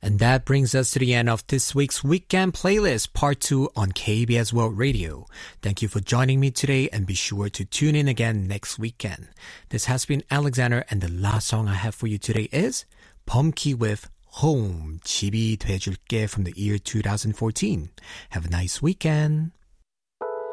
And that brings us to the end of this week's Weekend Playlist, Part 2 on KBS World Radio. Thank you for joining me today, and be sure to tune in again next weekend. This has been Alexander, and the last song I have for you today is Pumpkey with Home, 집이 돼줄게 from the year 2014. Have a nice weekend.